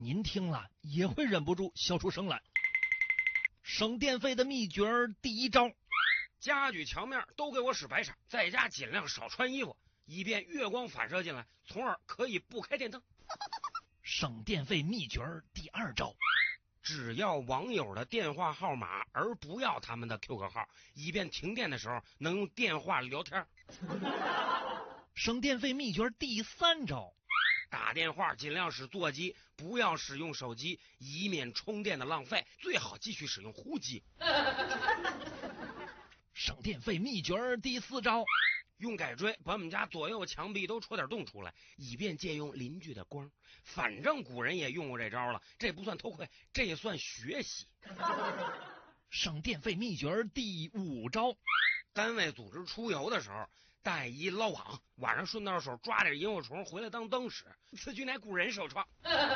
您听了也会忍不住笑出声来。省电费的秘诀第一招， 家具墙面都给我使白纱，在家尽量少穿衣服，以便月光反射进来，从而可以不开电灯。 省电费秘诀第二招， 只要网友的电话号码，而不要他们的 QQ 号，以便停电的时候能用电话聊天。 省电费秘诀第三招， 打电话尽量使座机，不要使用手机，以免充电的浪费，最好继续使用呼机。 省电费秘诀第四招， 用改锥把我们家左右墙壁都戳点洞出来，以便借用邻居的光。反正古人也用过这招了，这不算偷窥，这也算学习。 省电费秘诀第五招， 单位组织出游的时候带一捞网，晚上顺道手抓点萤火虫回来当灯使，此举乃古人首创。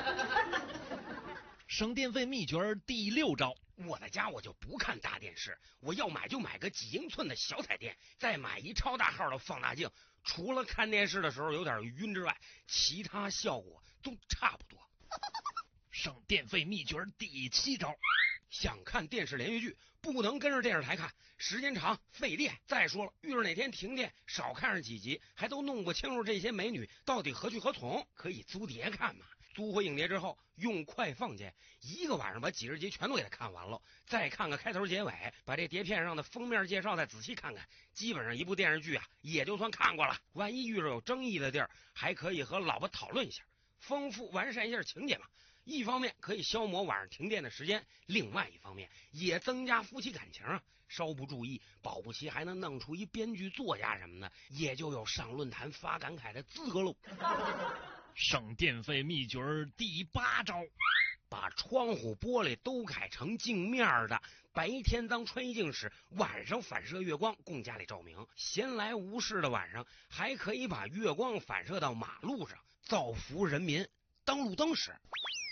省电费秘诀第六招， 我在家我就不看大电视，我要买就买个几英寸的小彩电，再买一超大号的放大镜，除了看电视的时候有点晕之外，其他效果都差不多。 省电费秘诀第七招， 想看电视连续剧不能跟着电视台看，时间长费电。再说了，遇着哪天停电少看上几集，还都弄不清楚这些美女到底何去何从，可以租碟看嘛。租回影碟之后用快放键，一个晚上把几十集全都给它看完了，再看个开头结尾，把这碟片上的封面介绍再仔细看看，基本上一部电视剧啊也就算看过了。万一遇着有争议的地儿，还可以和老婆讨论一下，丰富完善一下情节嘛。一方面可以消磨晚上停电的时间，另外一方面也增加夫妻感情啊。稍不注意，保不齐还能弄出一编剧作家什么的，也就有上论坛发感慨的资格喽。 省电费秘诀第八招， 把窗户玻璃都改成镜面的，白天当穿衣镜使，晚上反射月光供家里照明。闲来无事的晚上，还可以把月光反射到马路上，造福人民，当路灯使。